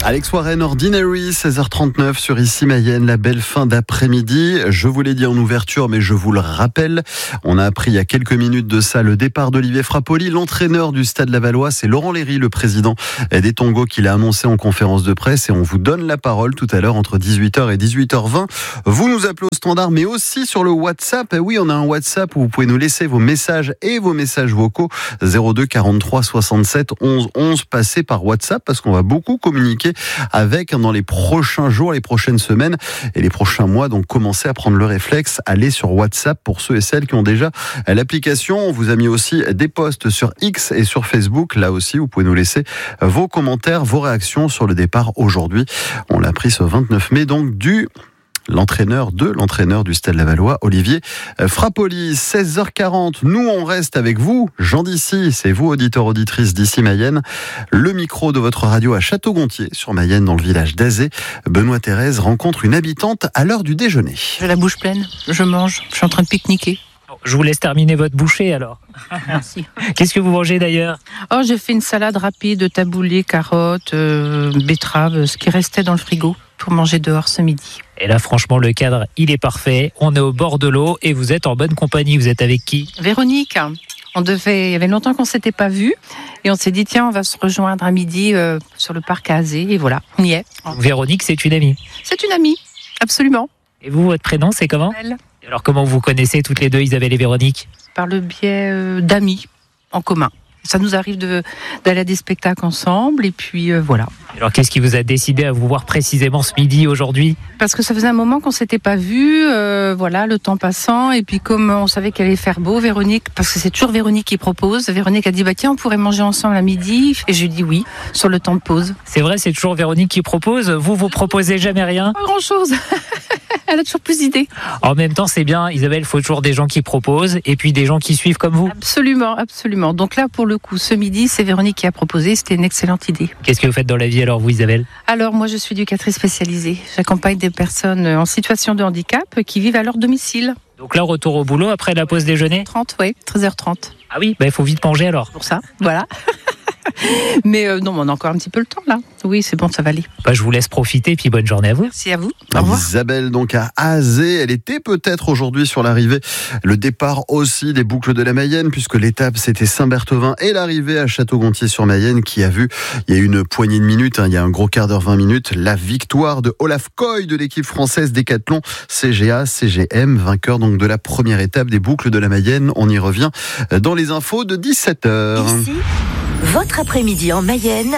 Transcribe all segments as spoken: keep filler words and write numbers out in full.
Alex Warren, Ordinary, seize heures trente-neuf sur Ici Mayenne, la belle fin d'après-midi. Je vous l'ai dit en ouverture, mais je vous le rappelle. On a appris il y a quelques minutes de ça le départ d'Olivier Frappoli, l'entraîneur du Stade Lavallois. C'est Laurent Léry, le président des Tongos, qui l'a annoncé en conférence de presse. Et on vous donne la parole tout à l'heure entre dix-huit heures et dix-huit heures vingt. Vous nous appelez au standard, mais aussi sur le WhatsApp. Et oui, on a un WhatsApp où vous pouvez nous laisser vos messages et vos messages vocaux. zéro deux quarante-trois soixante-sept onze onze. Passez par WhatsApp parce qu'on va beaucoup communiquer avec dans les prochains jours, les prochaines semaines et les prochains mois. Donc commencez à prendre le réflexe, allez sur WhatsApp pour ceux et celles qui ont déjà l'application. On vous a mis aussi des posts sur X et sur Facebook. Là aussi, vous pouvez nous laisser vos commentaires, vos réactions sur le départ aujourd'hui. On l'a pris ce vingt-neuf mai, donc du... l'entraîneur de l'entraîneur du Stade Lavallois, Olivier Frappoli. seize heures quarante, nous on reste avec vous, Jean d'Issy, c'est vous, auditeur auditrice d'Ici Mayenne. Le micro de votre radio à Château-Gontier, sur Mayenne, dans le village d'Azé. Benoît Thérèse rencontre une habitante à l'heure du déjeuner. J'ai la bouche pleine, je mange, je suis en train de pique-niquer. Je vous laisse terminer votre bouchée alors. Merci. Qu'est-ce que vous mangez d'ailleurs ? Oh, j'ai fait une salade rapide, taboulé, carottes, euh, betteraves, ce qui restait dans le frigo pour manger dehors ce midi. Et là, franchement, le cadre, il est parfait. On est au bord de l'eau et vous êtes en bonne compagnie. Vous êtes avec qui ? Véronique, on devait, il y avait longtemps qu'on ne s'était pas vus et on s'est dit, tiens, on va se rejoindre à midi euh, sur le parc à Azé. Et voilà, on y est. Véronique, c'est une amie. C'est une amie, absolument. Et vous, votre prénom, c'est comment ? Elle, Alors, comment vous connaissez toutes les deux, Isabelle et Véronique ? par le biais euh, d'amis en commun. Ça nous arrive de, d'aller à des spectacles ensemble et puis euh, voilà. Alors, qu'est-ce qui vous a décidé à vous voir précisément ce midi, aujourd'hui ? Parce que ça faisait un moment qu'on s'était pas vus, euh, voilà, le temps passant, et puis comme on savait qu'elle allait faire beau, Véronique, parce que c'est toujours Véronique qui propose, Véronique a dit, bah tiens, on pourrait manger ensemble à midi, et j'ai dit oui, sur le temps de pause. C'est vrai, c'est toujours Véronique qui propose. Vous, vous proposez jamais rien ? Pas grand chose. Elle a toujours plus d'idées. En même temps, c'est bien, Isabelle, il faut toujours des gens qui proposent et puis des gens qui suivent comme vous. Absolument, absolument. Donc là, pour le coup, ce midi, c'est Véronique qui a proposé, c'était une excellente idée. Qu'est-ce que vous faites dans la vie alors, vous, Isabelle ? Alors, moi, je suis éducatrice spécialisée. J'accompagne des personnes en situation de handicap qui vivent à leur domicile. Donc là, retour au boulot après la pause déjeuner ? trente, oui, treize heures trente. Ah oui, bah, il faut vite manger alors. Pour ça, voilà. Mais euh, non, on a encore un petit peu le temps là. Oui, c'est bon, ça va aller. Bah, je vous laisse profiter, puis bonne journée à vous. Merci à vous. Au revoir. Isabelle, donc à Azé, elle était peut-être aujourd'hui sur l'arrivée. Le départ aussi des boucles de la Mayenne, puisque l'étape c'était Saint-Berthevin et l'arrivée à Château-Gontier-sur-Mayenne qui a vu, il y a une poignée de minutes, hein, il y a un gros quart d'heure, vingt minutes, la victoire de Olaf Koy de l'équipe française décathlon C G A C G M, vainqueur donc de la première étape des boucles de la Mayenne. On y revient dans les infos de dix-sept heures. Ici, votre après-midi en Mayenne.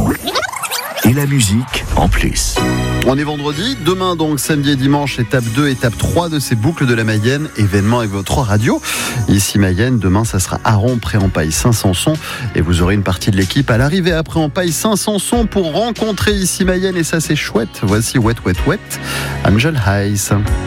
Et la musique en plus. On est vendredi, demain donc samedi et dimanche, étape deux, étape trois de ces boucles de la Mayenne, événement avec votre radio. Ici Mayenne, demain ça sera Aron, Pré-en-Paille, Saint-Sanson et vous aurez une partie de l'équipe à l'arrivée à Pré-en-Paille, Saint-Sanson pour rencontrer Ici Mayenne et ça c'est chouette. Voici Wet Wet Wet, Angel Heights.